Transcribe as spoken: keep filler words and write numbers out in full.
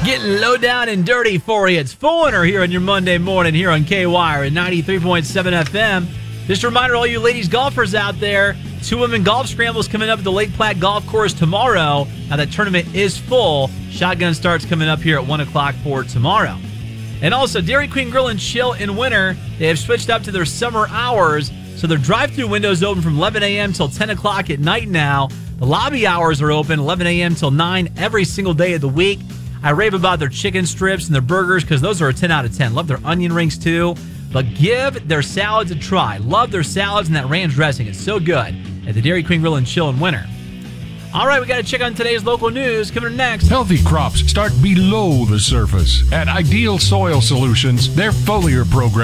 Getting low down and dirty for you. It's Foreigner here on your Monday morning here on K Y R at ninety-three point seven F M. Just a reminder to all you ladies golfers out there, two women golf scrambles coming up at the Lake Platte Golf Course tomorrow. Now that tournament is full. Shotgun starts coming up here at one o'clock for tomorrow. And also, Dairy Queen Grill and Chill in winter, they have switched up to their summer hours. So their drive-thru windows open from eleven a.m. till ten o'clock at night now. The lobby hours are open eleven a.m. till nine every single day of the week. I rave about their chicken strips and their burgers because those are a ten out of ten. Love their onion rings too. But give their salads a try. Love their salads and that ranch dressing. It's so good at the Dairy Queen Grill and Chill in winter. All right, we got to check on today's local news. Coming next. Healthy crops start below the surface. At Ideal Soil Solutions, their foliar program